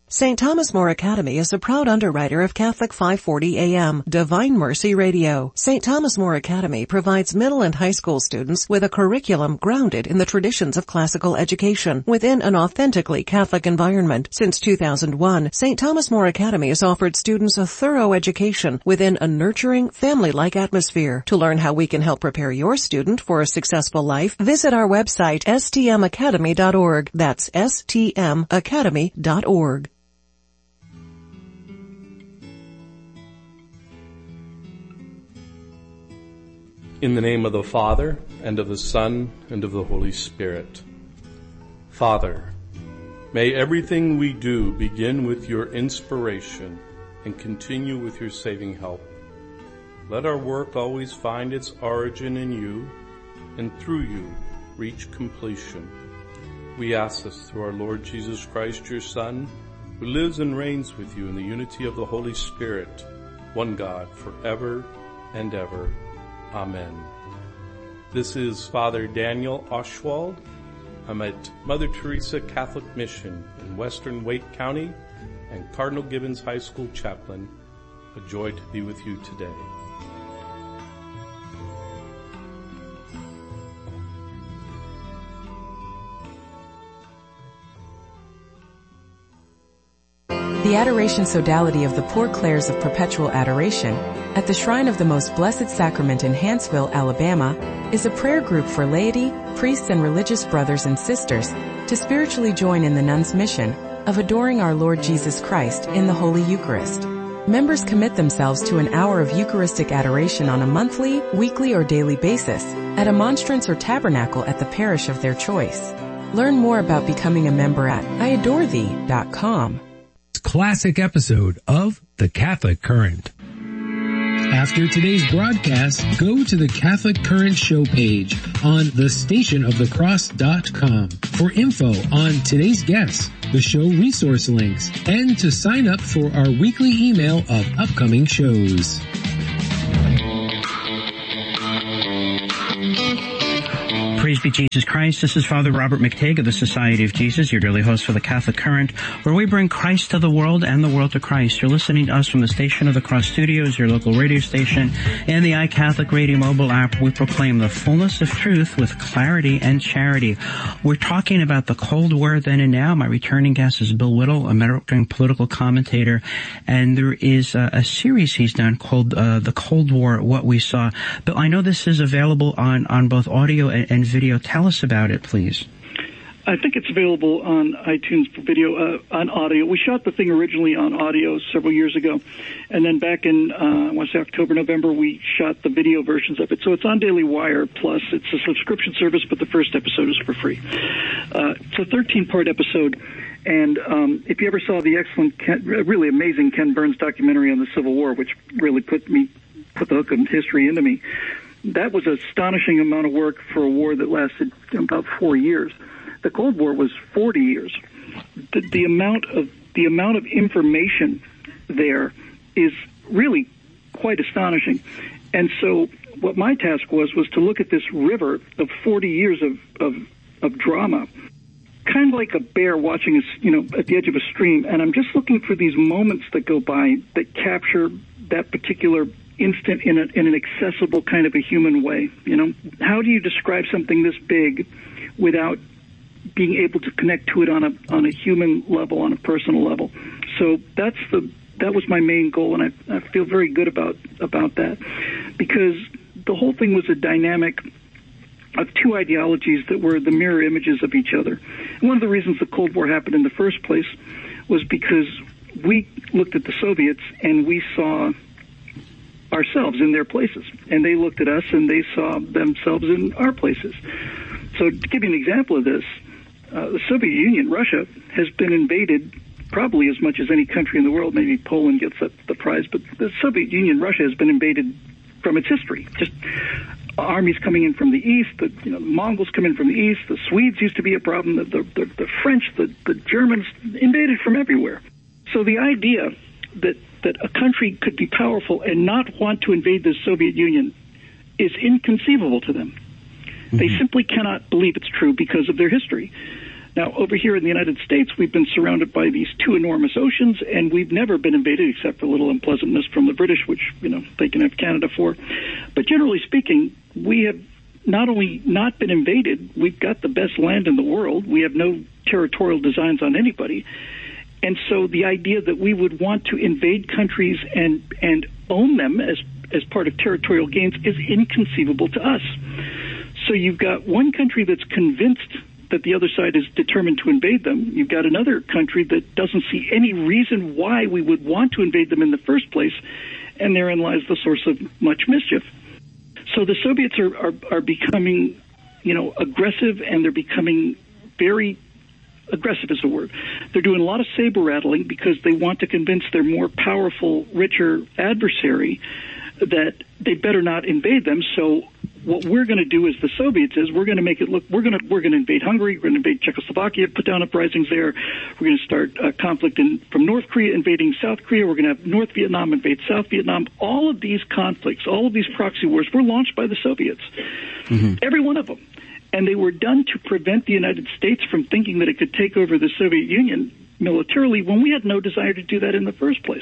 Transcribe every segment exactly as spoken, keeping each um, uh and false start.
Saint Thomas More Academy is a proud underwriter of Catholic five forty A M, Divine Mercy Radio. Saint Thomas More Academy provides middle and high school students with a curriculum grounded in the traditions of classical education within an authentically Catholic environment. Since two thousand one, Saint Thomas More Academy has offered students a thorough education within a nurturing, family-like atmosphere. To learn how we can help prepare your student for a successful life, visit our website, s t m academy dot org. That's s t m academy dot org. In the name of the Father, and of the Son, and of the Holy Spirit. Father, may everything we do begin with your inspiration and continue with your saving help. Let our work always find its origin in you, and through you reach completion. We ask this through our Lord Jesus Christ, your Son, who lives and reigns with you in the unity of the Holy Spirit, one God, forever and ever. Amen. This is Father Daniel Oshwald. I'm at Mother Teresa Catholic Mission in Western Wake County and Cardinal Gibbons High School chaplain. A joy to be with you today. The Adoration Sodality of the Poor Clares of Perpetual Adoration at the Shrine of the Most Blessed Sacrament in Hanceville, Alabama, is a prayer group for laity, priests, and religious brothers and sisters to spiritually join in the nuns' mission of adoring our Lord Jesus Christ in the Holy Eucharist. Members commit themselves to an hour of Eucharistic adoration on a monthly, weekly, or daily basis at a monstrance or tabernacle at the parish of their choice. Learn more about becoming a member at i adore thee dot com. Classic episode of The Catholic Current. After today's broadcast, go to the Catholic Current show page on the station of the cross dot com for info on today's guests, the show resource links, and to sign up for our weekly email of upcoming shows. Praise be Jesus Christ. This is Father Robert McTague of the Society of Jesus, your daily host for the Catholic Current, where we bring Christ to the world and the world to Christ. You're listening to us from the Station of the Cross Studios, your local radio station, and the iCatholic Radio mobile app. We proclaim the fullness of truth with clarity and charity. We're talking about the Cold War then and now. My returning guest is Bill Whittle, American political commentator, and there is a, a series he's done called uh, The Cold War, What We Saw. Bill, I know this is available on, on both audio and, and video. Tell us about it, please. I think it's available on iTunes for video, uh, on audio. We shot the thing originally on audio several years ago, and then back in, uh, I want to say October, November, we shot the video versions of it. So it's on Daily Wire Plus. It's a subscription service, but the first episode is for free. Uh, it's a thirteen-part episode, and um, if you ever saw the excellent, Ken, really amazing Ken Burns documentary on the Civil War, which really put me, put the hook of history into me, that was an astonishing amount of work for a war that lasted about four years. The Cold War was forty years. The, the amount of the amount of information there is really quite astonishing. And so, what my task was was to look at this river of forty years of of, of drama, kind of like a bear watching a, you know, at the edge of a stream. And I'm just looking for these moments that go by that capture that particular instant in, a, in an accessible kind of a human way. You know, how do you describe something this big without being able to connect to it on a on a human level, on a personal level? So that's the that was my main goal, and I, I feel very good about about that, because the whole thing was a dynamic of two ideologies that were the mirror images of each other. And one of the reasons the Cold War happened in the first place was because we looked at the Soviets and we saw ourselves in their places, and they looked at us and they saw themselves in our places. So to give you an example of this, uh, the Soviet Union, Russia, has been invaded probably as much as any country in the world. Maybe Poland gets the, the prize, but the Soviet Union, Russia, has been invaded from its history. Just armies coming in from the east, the, you know, the Mongols come in from the east, the Swedes used to be a problem, the, the, the, the French, the, the Germans, invaded from everywhere. So the idea that that a country could be powerful and not want to invade the Soviet Union is inconceivable to them. Mm-hmm. They simply cannot believe it's true because of their history. Now, over here in the United States, we've been surrounded by these two enormous oceans, and we've never been invaded except for a little unpleasantness from the British, which, you know, they can have Canada for. But generally speaking, we have not only not been invaded, we've got the best land in the world. We have no territorial designs on anybody. And so the idea that we would want to invade countries and, and own them as, as part of territorial gains is inconceivable to us. So you've got one country that's convinced that the other side is determined to invade them. You've got another country that doesn't see any reason why we would want to invade them in the first place, and therein lies the source of much mischief. So the Soviets are, are, are becoming, you know, aggressive, and they're becoming very aggressive is the word. They're doing a lot of saber rattling because they want to convince their more powerful, richer adversary that they better not invade them. So what we're going to do as the Soviets is we're going to make it look, we're going to, we're going to invade Hungary, we're going to invade Czechoslovakia, put down uprisings there. We're going to start a conflict in, from North Korea invading South Korea. We're going to have North Vietnam invade South Vietnam. All of these conflicts, all of these proxy wars were launched by the Soviets. Mm-hmm. Every one of them. And they were done to prevent the United States from thinking that it could take over the Soviet Union militarily when we had no desire to do that in the first place.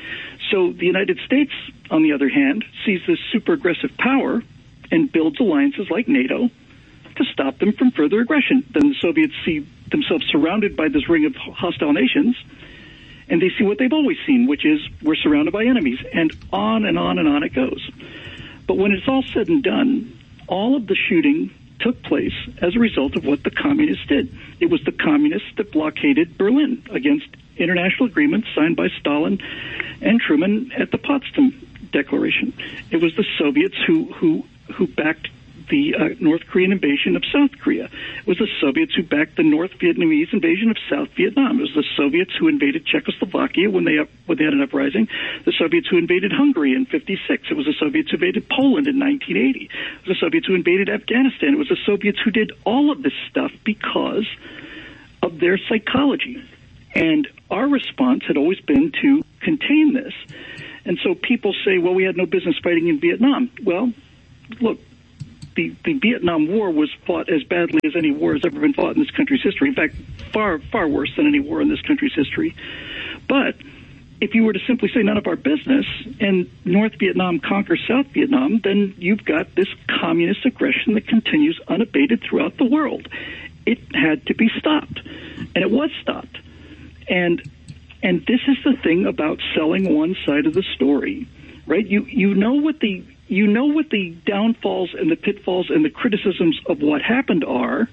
So the United States, on the other hand, sees this super aggressive power and builds alliances like NATO to stop them from further aggression. Then the Soviets see themselves surrounded by this ring of hostile nations, and they see what they've always seen, which is we're surrounded by enemies, and on and on and on it goes. But when it's all said and done, all of the shooting took place as a result of what the communists did. It was the communists that blockaded Berlin against international agreements signed by Stalin and Truman at the Potsdam Declaration. It was the Soviets who who who backed the uh, North Korean invasion of South Korea. It was the Soviets who backed the North Vietnamese invasion of South Vietnam. It was the Soviets who invaded Czechoslovakia when they, when they had an uprising. The Soviets who invaded Hungary in fifty-six. It was the Soviets who invaded Poland in nineteen eighty. It was the Soviets who invaded Afghanistan. It was the Soviets who did all of this stuff because of their psychology. And our response had always been to contain this. And so people say, well, we had no business fighting in Vietnam. Well, look, The, the Vietnam War was fought as badly as any war has ever been fought in this country's history. In fact, far, far worse than any war in this country's history. But if you were to simply say none of our business and North Vietnam conquers South Vietnam, then you've got this communist aggression that continues unabated throughout the world. It had to be stopped, and it was stopped. And and this is the thing about selling one side of the story, right? You you know what the You know what the downfalls and the pitfalls and the criticisms of what happened are,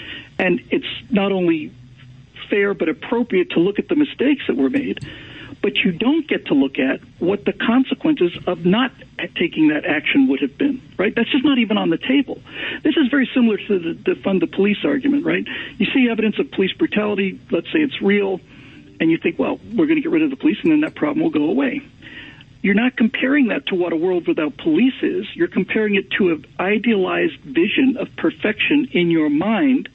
and it's not only fair but appropriate to look at the mistakes that were made, but you don't get to look at what the consequences of not taking that action would have been, right? That's just not even on the table. This is very similar to the, the fund the police argument, right? You see evidence of police brutality, let's say it's real, and you think, well, we're going to get rid of the police and then that problem will go away. You're not comparing that to what a world without police is. You're comparing it to an idealized vision of perfection in your mind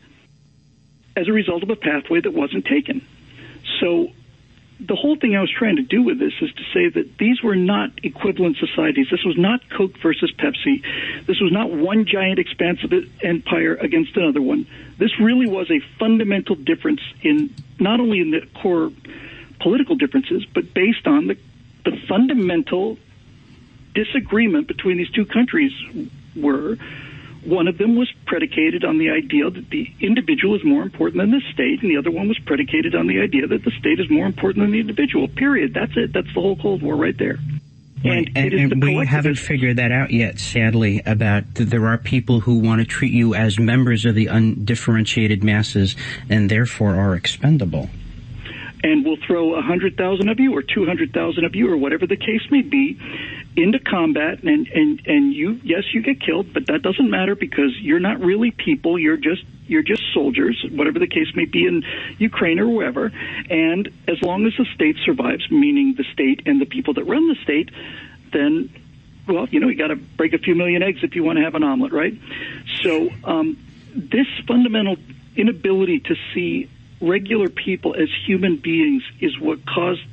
as a result of a pathway that wasn't taken. So the whole thing I was trying to do with this is to say that these were not equivalent societies. This was not Coke versus Pepsi. This was not one giant expansive empire against another one. This really was a fundamental difference in not only in the core political differences, but based on the The fundamental disagreement between these two countries were, one of them was predicated on the idea that the individual is more important than the state, and the other one was predicated on the idea that the state is more important than the individual, period. That's it. That's the whole Cold War right there. Right. And, and, and we haven't figured that out yet, sadly, about th- there are people who want to treat you as members of the undifferentiated masses and therefore are expendable. And we'll throw one hundred thousand of you or two hundred thousand of you or whatever the case may be into combat, and, and, and you, yes, you get killed, but that doesn't matter because you're not really people. You're just you're just soldiers, whatever the case may be in Ukraine or wherever. And as long as the state survives, meaning the state and the people that run the state, then, well, you know, you got to break a few million eggs if you want to have an omelet, right? So um, this fundamental inability to see regular people as human beings is what caused the,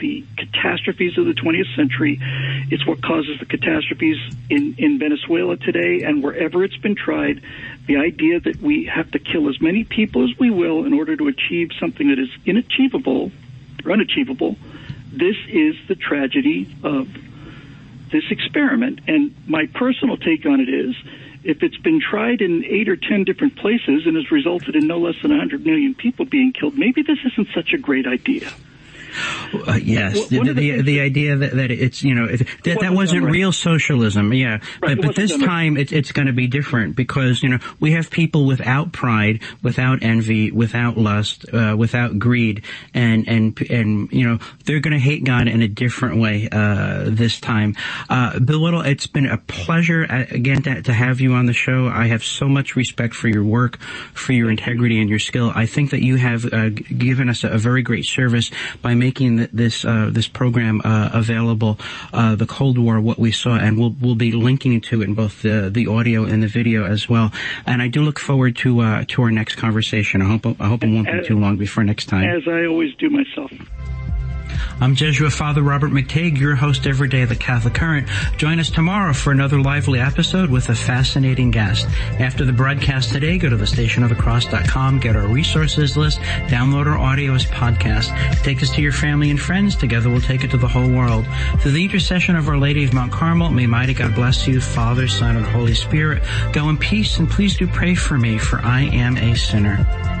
the catastrophes of the twentieth century. It's what causes the catastrophes in, in Venezuela today and wherever it's been tried. The idea that we have to kill as many people as we will in order to achieve something that is inachievable or unachievable. This is the tragedy of this experiment. And my personal take on it is, if it's been tried in eight or ten different places and has resulted in no less than one hundred million people being killed, maybe this isn't such a great idea. Uh, yes, the, the, the, the idea that, that it's, you know, it, that, that wasn't right. real socialism, yeah. Right, But, but this time it, it's going to be different because, you know, we have people without pride, without envy, without lust, uh, without greed, and, and, and, you know, they're going to hate God in a different way, uh, this time. Uh, Bill Whittle, it's been a pleasure, uh, again, to, to have you on the show. I have so much respect for your work, for your integrity and your skill. I think that you have, uh, given us a, a very great service by making this uh, this program uh, available, uh, the Cold War, what we saw, and we'll we'll be linking to it in both the the audio and the video as well. And I do look forward to uh, to our next conversation. I hope I hope it won't be too long before next time. As I always do myself. I'm Jesuit Father Robert McTague, your host every day of the Catholic Current. Join us tomorrow for another lively episode with a fascinating guest. After the broadcast today, go to the station of the cross dot com, get our resources list, download our audio as podcast. Take us to your family and friends. Together we'll take it to the whole world. Through the intercession of Our Lady of Mount Carmel, may mighty God bless you, Father, Son, and Holy Spirit. Go in peace, and please do pray for me, for I am a sinner.